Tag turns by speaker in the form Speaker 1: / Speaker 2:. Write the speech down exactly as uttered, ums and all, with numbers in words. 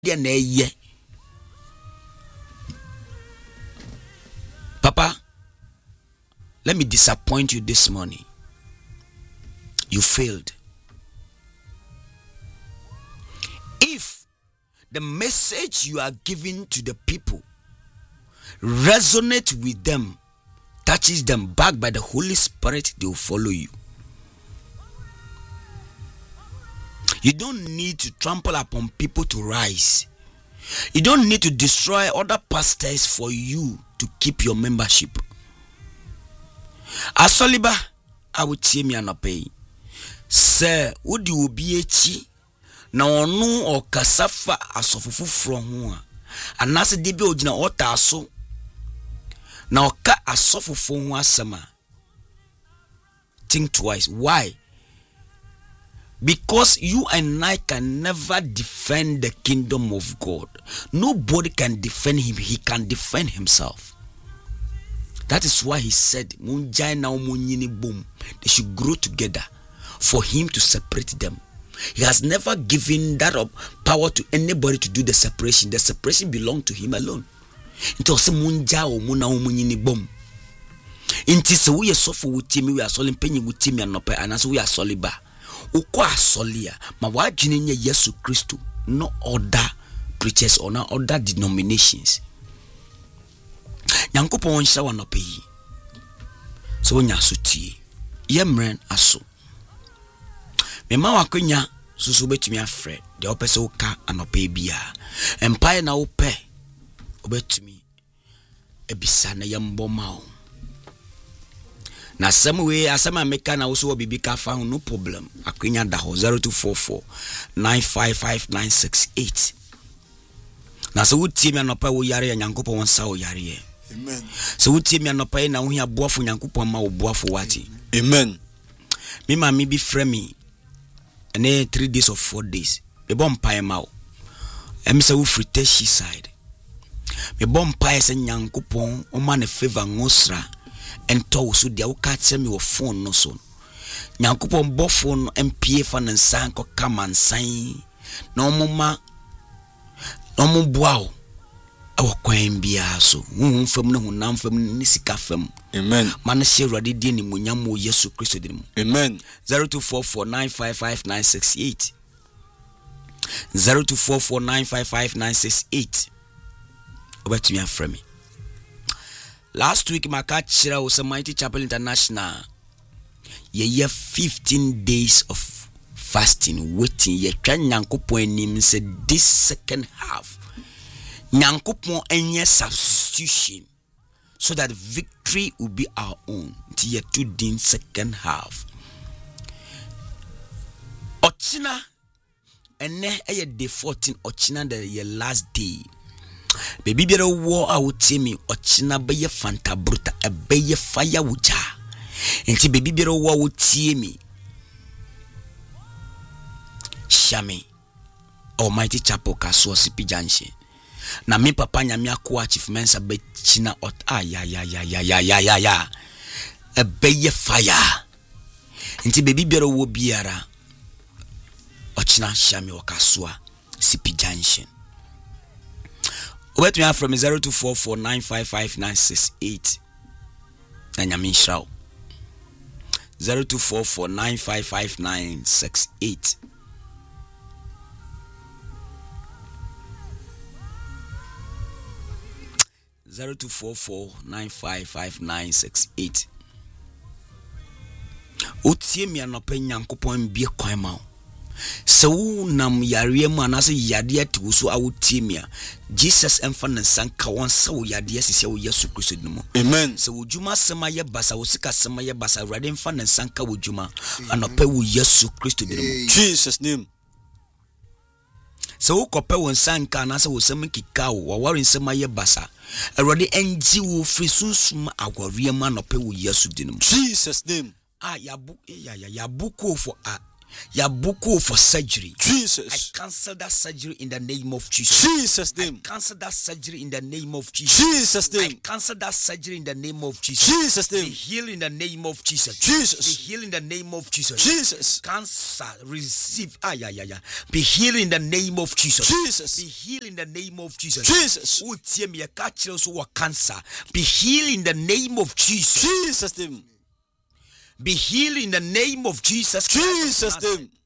Speaker 1: Papa, let me disappoint you this morning. You failed. If the message you are giving to the people resonates with them, touches them back by the Holy Spirit, they will follow you. You don't need to trample upon people to rise. You don't need to destroy other pastors for you to keep your membership. Asoliba, I would see me and pay. Sir, would you be a chi? Na onu or kasafa asofufu from one. And nasa debi ojina otaso. Na oka asofufu one sama. Think twice. Why? Because you and I can never defend the kingdom of God. Nobody can defend him. He can defend himself. That is why he said, they should grow together for him to separate them. He has never given that up power to anybody to do the separation. The separation belongs to him alone. Into se munja o muna o munyini bom. Inti se we suffer with him, we are solim penny with him and nope, and as we are soliba. Ukwa solia, ma wajini nye Yesu Christu, no other preachers or no other denominations. Nyankupo wansha wanope yi. So wanya suti. Yemren aso. Mema wakonya susu betumi afre. De opese uka anope biya. Empire na upe. Obetumi ebisa na yambo mao. Na some way asama meka na uso bibi ka fa no problem. Akonya da ho zero two four four nine five five nine six eight. Na so wutie me anopa wo yare ya Nyankopon wonsa wo yare.
Speaker 2: Amen.
Speaker 1: So wutie me anopa na wo hia boafo Nyankopon ma wo boafo wati.
Speaker 2: Amen.
Speaker 1: Me ma me bi frɛ me ene three days or four days. Me bom pae ma wo. Em se wo frite she side. Me bom pae se Nyankopon o ma ne favor ngosra ento so dia wo ka kire me wo phone no so. Nyankopon bo phone M P A fa ne nsan ko kamansan na omoma omo boawo awo kwan bia so hu fam ne hu nam fam ne sika fam.
Speaker 2: Amen.
Speaker 1: Man she rade di ni munyam wo Yesu Kristo di mu.
Speaker 2: Amen.
Speaker 1: zero two four four nine five five nine six eight zero two four four nine five five nine six eight. Obetumi afrɛ me. Last week my catch was a Mighty Chapel International. Ye ye fifteen days of fasting, waiting. Ye try Nyankopon nim said this second half. Nyankopon enye substitution so that victory will be our own. Ye two din second half. Ochina ene eye day fourteen. Ochina the ye last day. Baby biara wo a wotie me ochina beye fanta bruta e beye fire wuja. Enti baby biara wo a wotie me Shami Almighty Chapel Kaso Sipi Junction. Na me papa nyame akwa chief mensa be china ot ah ya ya ya ya ya ya ya ya e beye fire. Enti baby biara wo biara ochina Shami Okasoa Sipi Junction. Wait me from zero two four four nine five five nine six eight. And Yamin Shao zero two four four nine five five nine six eight. zero two four four nine five five nine six eight. Otie mi anope Nyankopon bie kwan ma. So nam yare mu anase yade atu so awutie mi a Jesus emfa ne sanka won sa wo yade asise wo Yesu Kristo dinu.
Speaker 2: Amen.
Speaker 1: So wo juma sema ye basa wo sika sema ye basa rade emfa ne sanka wo juma anope wo Yesu Kristo dinu.
Speaker 2: Jesus name.
Speaker 1: So wo kope won sanka anase wo sema kika wo waware sema ye basa rade enji wo firi sunsum agware mu anope wo Yesu dinu.
Speaker 2: Jesus name.
Speaker 1: Ah yabu ya ya yabu ko for ah Yabuku for surgery.
Speaker 2: Jesus.
Speaker 1: I cancel that surgery in the name of Jesus.
Speaker 2: Jesus name.
Speaker 1: I cancel that surgery in the name of Jesus.
Speaker 2: Jesus name.
Speaker 1: I cancel that surgery in the name of Jesus.
Speaker 2: Jesus name.
Speaker 1: Be healed in the name of Jesus.
Speaker 2: Jesus.
Speaker 1: Be healed in the name of Jesus.
Speaker 2: Jesus.
Speaker 1: Cancer receive. Ah yeah yeah yeah. Be healed in the name of Jesus.
Speaker 2: Jesus.
Speaker 1: Be healed in the name of Jesus.
Speaker 2: Jesus.
Speaker 1: Utie me catch also what cancer. Be healed in the name of Jesus.
Speaker 2: Jesus name.
Speaker 1: Be healed in the name of Jesus.
Speaker 2: Jesus name.